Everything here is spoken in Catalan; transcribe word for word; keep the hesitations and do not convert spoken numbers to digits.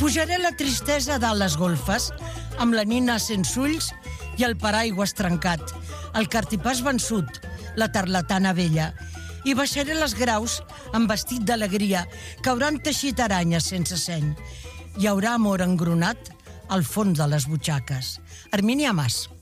Pujaré la tristesa de les golfes, amb la nina sense ulls i el paraigües trencat, el cartipàs vençut, la tarlatana vella. I baixaré les graus amb vestit d'alegria que hauran teixit aranyes sense seny. Hi haurà amor engronat al fons de les butxaques. Hermínia Mas.